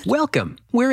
Welcome. We're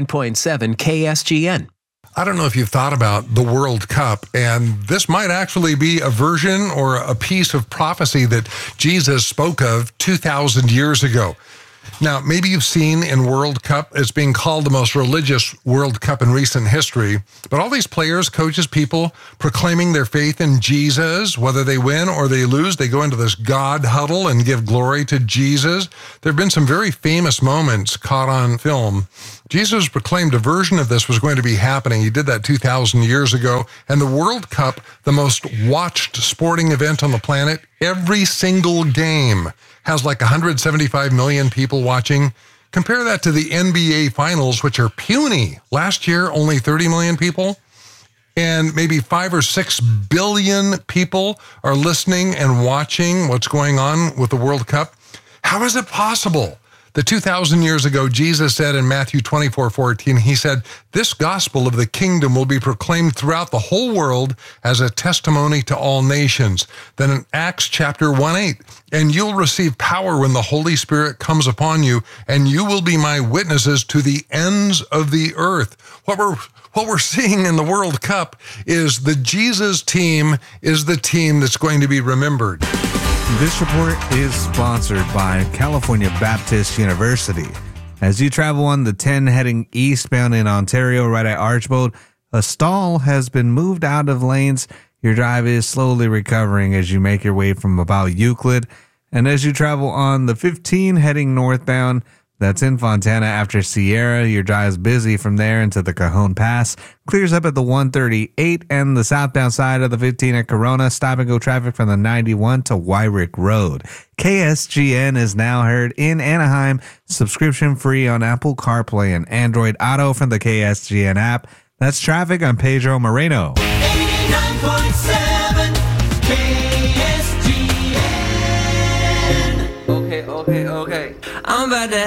89.7 KSGN. I don't know if you've thought about the World Cup, and this might actually be a version or a piece of prophecy that Jesus spoke of 2,000 years ago. Now, maybe you've seen in World Cup, it's being called the most religious World Cup in recent history, but all these players, coaches, people proclaiming their faith in Jesus, whether they win or they lose, they go into this God huddle and give glory to Jesus. There have been some very famous moments caught on film. Jesus proclaimed a version of this was going to be happening. He did that 2,000 years ago. And the World Cup, the most watched sporting event on the planet, every single game has like 175 million people watching. Compare that to the NBA Finals, which are puny. Last year, only 30 million people. And maybe 5 or 6 billion people are listening and watching what's going on with the World Cup. How is it possible? The 2,000 years ago, Jesus said in Matthew 24:14, he said, "This gospel of the kingdom will be proclaimed throughout the whole world as a testimony to all nations." Then in Acts chapter 1:8, "And you'll receive power when the Holy Spirit comes upon you, and you will be my witnesses to the ends of the earth." What we're seeing in the World Cup is the Jesus team is the team that's going to be remembered. This report is sponsored by California Baptist University. As you travel on the 10 heading eastbound in Ontario right at Archbold, a stall has been moved out of lanes. Your drive is slowly recovering as you make your way from about Euclid. And as you travel on the 15 heading northbound, that's in Fontana after Sierra, your drive is busy from there into the Cajon Pass. Clears up at the 138 and the southbound side of the 15 at Corona. Stop and go traffic from the 91 to Wyrick Road. KSGN is now heard in Anaheim, subscription free on Apple CarPlay and Android Auto from the KSGN app. That's traffic. I'm Pedro Moreno. 89.7 KSGN. Okay. I'm about to